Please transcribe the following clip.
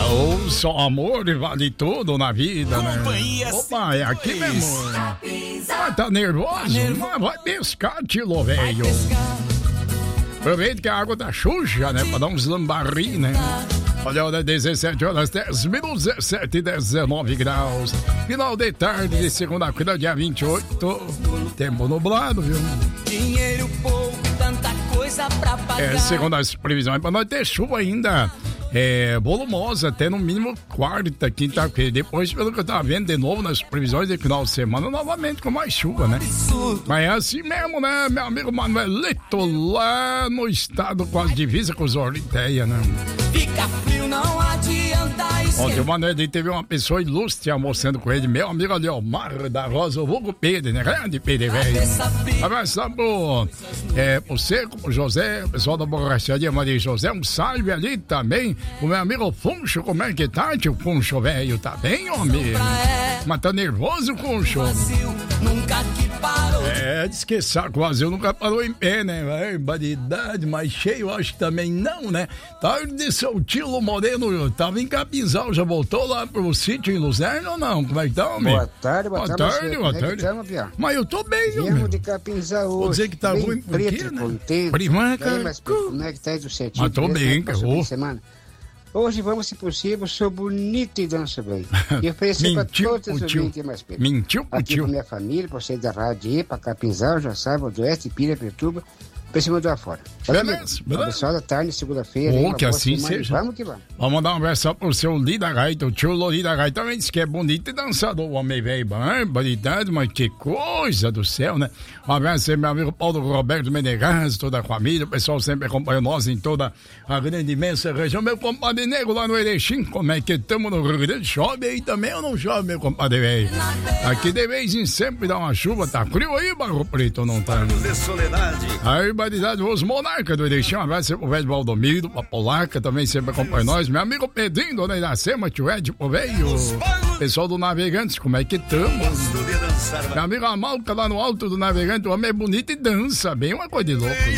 Oh, só amor vale tudo na vida, né? Opa, é aqui mesmo. Tá nervoso? Mas vai pescar, tilo velho. Aproveita que a água tá xuxa, né? Pra dar uns lambarri, né? Olha, hora 17 horas, 10 minutos, 17 e 19 graus. Final de tarde de segunda-feira, dia 28. Tempo nublado, viu? Dinheiro pouco, tanta coisa pra pagar. Segundo as previsões, pra nós ter chuva ainda. Volumosa, até no mínimo quarta, quinta-feira. Depois, pelo que eu tava vendo de novo nas previsões de final de semana, novamente com mais chuva, né? Mas é assim mesmo, né, meu amigo Manuelito, lá no estado com as divisas com os Oriteia, né? Fica frio, não adianta esquentar. Ontem o Manuelito teve uma pessoa ilustre almoçando com ele, meu amigo Leomar da Rosa, o vulgo Pedro, né? Grande Pedro, velho. Abraço pro Seco, pro José, o pessoal da borracharia Maria José, um salve ali também. O meu amigo Funcho, como é que tá, tio Funcho, velho? Tá bem, homem? Mas tá nervoso, Funcho? Nunca que parou. Diz que saco vazio nunca parou em pé, né? Barbaridade, mas cheio acho que também não, né? Tarde, seu tio Moreno, tava em Capinzal, já voltou lá pro sítio em Luzerna ou não? Como é que tá, homem? Boa tarde. Boa tarde. Mas eu tô bem, homem. Viemos de Capinzal hoje. Vou dizer que tá ruim por quê, né? Mas como é que tá aí do certinho? Mas tô bem, cara. Semana. Hoje vamos, se possível, sou bonito e danço bem. E oferecer para todos os ouvintes mais perto. Mentiu, aqui pra minha família, pra você da rádio aí, pra Capinzal, Joaçaba, Oeste, Pira, Pertuba, pra cima do afora. Beleza. Pessoal da tarde, segunda-feira. Que assim seja. Vamos que vamos. Vamos mandar um abraço pro seu Lida Gaita, o tio Lida Gaita também disse que é bonito e dançador, o homem velho, barbaridade, mas que coisa do céu, né? Um abraço aí, meu amigo Paulo Roberto Menegas, toda a família, o pessoal sempre acompanha nós em toda a grande, imensa região. Meu compadre Nego lá no Erechim, como é que estamos no Rio Grande? Chove aí também ou não chove, meu compadre velho? Aqui de vez em sempre dá uma chuva, tá frio aí, Barro Preto, não tá? Aí, barbaridade, os monarcas do Erechim, um abraço pro velho Valdomiro, a Polaca também sempre acompanha nós, meu amigo Pedrinho, dona Iracema, tio Ed, pô, velho. Pessoal do Navegantes, como é que estamos? Meu amigo Amalca lá no alto do Navegante, o homem é bonito e dança bem, uma coisa de louco.